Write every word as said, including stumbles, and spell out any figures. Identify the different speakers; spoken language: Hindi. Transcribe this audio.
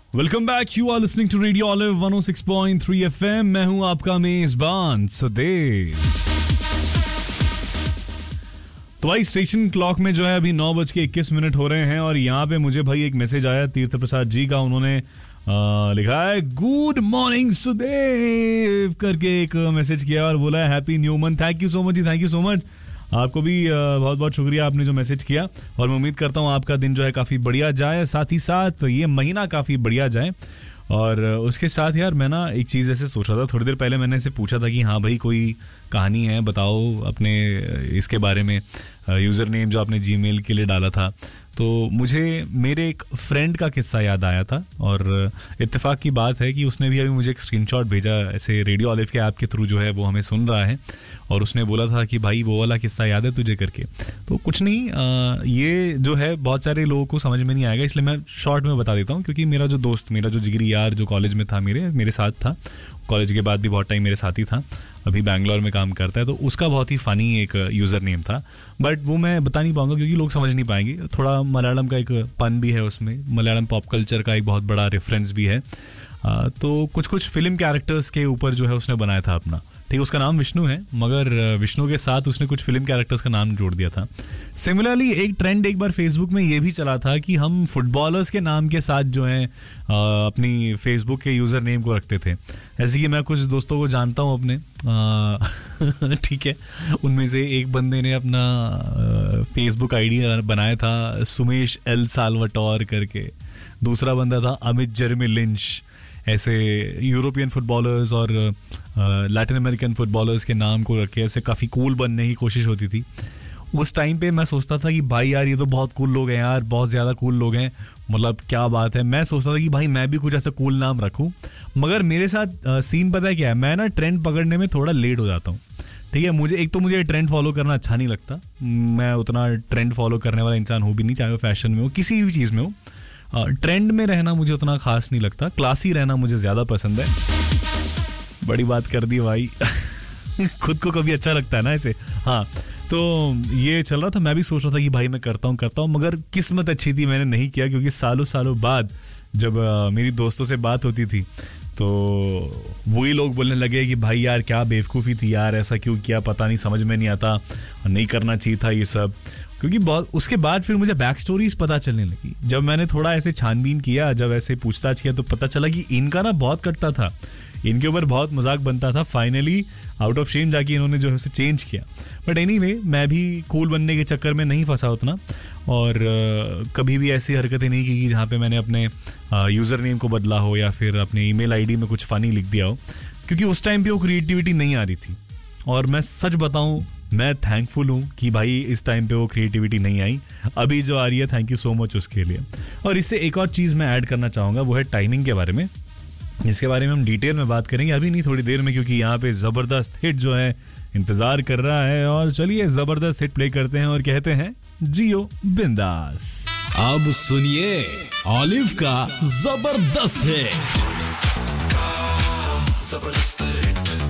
Speaker 1: Welcome back. You are listening to radio olive one O six point three FM. मैं हूं आपका मेजबान सदेव. तो भाई स्टेशन क्लॉक में जो है अभी नौ बज के इक्कीस मिनट हो रहे हैं और यहाँ पे मुझे भाई एक मैसेज आया तीर्थ प्रसाद जी का. उन्होंने आ, लिखा है गुड मॉर्निंग सुदेव करके एक मैसेज किया और बोला है happy new month. Thank you so much ji, thank you so much. आपको भी बहुत बहुत शुक्रिया आपने जो मैसेज किया और मैं उम्मीद करता हूँ आपका दिन जो है काफ़ी बढ़िया जाए, साथ ही साथ ये महीना काफ़ी बढ़िया जाए. और उसके साथ यार मैं ना एक चीज़ ऐसे सोच रहा था, थोड़ी देर पहले मैंने ऐसे पूछा था कि हाँ भाई कोई कहानी है बताओ अपने इसके बारे में, यूज़र नेम जो आपने जीमेल के लिए डाला था. तो मुझे मेरे एक फ्रेंड का किस्सा याद आया था और इत्तेफाक की बात है कि उसने भी अभी मुझे एक स्क्रीनशॉट भेजा ऐसे रेडियो ऑलिव के ऐप के थ्रू जो है वो हमें सुन रहा है और उसने बोला था कि भाई वो वाला किस्सा याद है तुझे करके. तो कुछ नहीं, आ, ये जो है बहुत सारे लोगों को समझ में नहीं आएगा इसलिए मैं शॉर्ट में बता देता हूँ. क्योंकि मेरा जो दोस्त, मेरा जो जिगरी यार जो कॉलेज में था, मेरे मेरे साथ था, कॉलेज के बाद भी बहुत टाइम मेरे साथ ही था, अभी बैंगलोर में काम करता है. तो उसका बहुत ही फ़नी एक यूज़र नेम था बट वो मैं बता नहीं पाऊंगा क्योंकि लोग समझ नहीं पाएंगे. थोड़ा मलयालम का एक पन भी है उसमें, मलयालम पॉप कल्चर का एक बहुत बड़ा रेफरेंस भी है. आ, तो कुछ कुछ फिल्म कैरेक्टर्स के ऊपर जो है उसने बनाया था अपना. ठीक, उसका नाम विष्णु है मगर विष्णु के साथ उसने कुछ फिल्म कैरेक्टर्स का नाम जोड़ दिया था. सिमिलरली एक ट्रेंड एक बार फेसबुक में ये भी चला था कि हम फुटबॉलर्स के नाम के साथ जो है अपनी फेसबुक के यूज़र नेम को रखते थे. जैसे कि मैं कुछ दोस्तों को जानता हूँ अपने, ठीक है, उनमें से एक बंदे ने अपना फेसबुक आईडी बनाया था सुमेश एल साल्वाटोर करके, दूसरा बंदा था अमित जर्मी लिंच. ऐसे यूरोपियन फुटबॉलर्स और लैटिन अमेरिकन फुटबॉलर्स के नाम को रखे ऐसे काफ़ी कूल बनने की कोशिश होती थी. उस टाइम पे मैं सोचता था कि भाई यार ये तो बहुत कूल लोग हैं यार, बहुत ज़्यादा कूल लोग हैं, मतलब क्या बात है. मैं सोचता था कि भाई मैं भी कुछ ऐसा कूल नाम रखूं. मगर मेरे साथ सीन पता है क्या है, मैं ना ट्रेंड पकड़ने में थोड़ा लेट हो जाता हूँ. ठीक है, मुझे एक तो मुझे ट्रेंड फॉलो करना अच्छा नहीं लगता. मैं उतना ट्रेंड फॉलो करने वाला इंसान हूँ भी नहीं, चाहे वो फैशन में हो किसी भी चीज़ में हो. ट्रेंड में रहना मुझे उतना खास नहीं लगता, क्लासी रहना मुझे ज़्यादा पसंद है. बड़ी बात कर दी भाई. खुद को कभी अच्छा लगता है ना ऐसे. हाँ, तो ये चल रहा था, मैं भी सोच रहा था कि भाई मैं करता हूँ करता हूँ मगर किस्मत अच्छी थी मैंने नहीं किया. क्योंकि सालों सालों बाद जब आ, मेरी दोस्तों से बात होती थी तो वही लोग बोलने लगे कि भाई यार क्या बेवकूफ़ी थी यार, ऐसा क्यों किया पता नहीं, समझ में नहीं आता, नहीं करना चाहिए था ये सब. क्योंकि बहुत उसके बाद फिर मुझे बैक स्टोरीज पता चलने लगी. जब मैंने थोड़ा ऐसे छानबीन किया, जब ऐसे पूछताछ किया तो पता चला कि इनका ना बहुत कटता था, इनके ऊपर बहुत मजाक बनता था. फाइनली आउट ऑफ शेम जाके इन्होंने जो है उसे चेंज किया. बट एनीवे मैं भी कूल बनने के चक्कर में नहीं फंसा उतना और uh, कभी भी ऐसी हरकतें नहीं की कि जहाँ पे मैंने अपने यूज़र uh, नेम को बदला हो या फिर अपने ईमेल आईडी में कुछ फ़नी लिख दिया हो. क्योंकि उस टाइम पे वो क्रिएटिविटी नहीं आ रही थी और मैं सच बताऊँ मैं थैंकफुल हूँ कि भाई इस टाइम पे वो क्रिएटिविटी नहीं आई. अभी जो आ रही है थैंक यू सो मच उसके लिए. और इससे एक और चीज़ मैं ऐड करना चाहूँगा, वो है टाइमिंग के बारे में, जिसके बारे में हम डिटेल में बात करेंगे अभी नहीं, थोड़ी देर में, क्योंकि यहाँ पे ज़बरदस्त हिट जो है इंतज़ार कर रहा है. और चलिए ज़बरदस्त हिट प्ले करते हैं और कहते हैं जियो बिंदास.
Speaker 2: अब सुनिए ऑलिव का जबरदस्त हिट. जबरदस्त हिट.